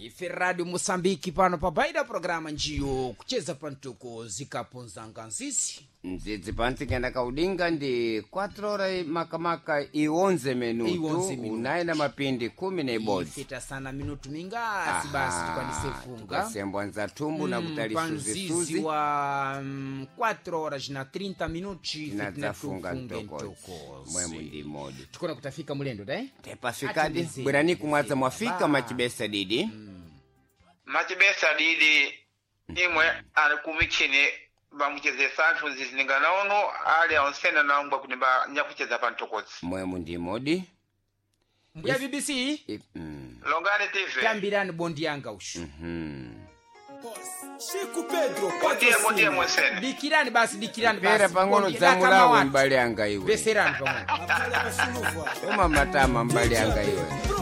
ife Radio Mosambiki pano pabaida programa njiyo kucheza pantuko zikaponzanga nsisi ndzidzi pansi kenda kaudinga ndi 4 horas makamaka i11 minutu unaina mapindi 11 ifita sana minutu mingasi basi tukwanise funga kasembwa nza tumbu na kutali suzi wa 4 horas na 30 minuti na funga ntoko mwemu ndi modi tukona kutafika mulendo dai tepafikadi bwerani kumwaza mwafika machibesa didi machibesa didi imwe alikumichini bamucheze santu ziziningana ono ali aonsena naomba kunimba nyakucheza pantokotsi mwemu ndi modi ya BBC Longani TV kambirani bondi yanga ushu Chico Pedro Bondia mwesene dikirani basi pera pangono zamulawe mbali anga iwe beserani pangono Oma matama mbali anga iwe